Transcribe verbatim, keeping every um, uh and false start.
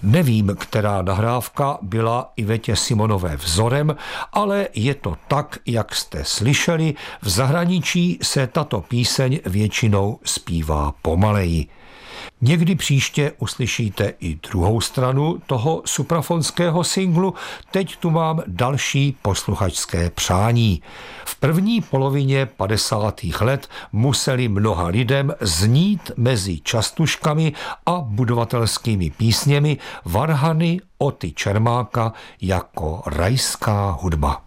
Nevím, která nahrávka byla Ivetě Simonové vzorem, ale je to tak, jak jste slyšeli, v zahraničí se tato píseň většinou zpívá pomaleji. Někdy příště uslyšíte i druhou stranu toho suprafonského singlu, teď tu mám další posluchačské přání. V první polovině padesátých let museli mnoha lidem znít mezi častuškami a budovatelskými písněmi varhany Oty Čermáka jako rajská hudba.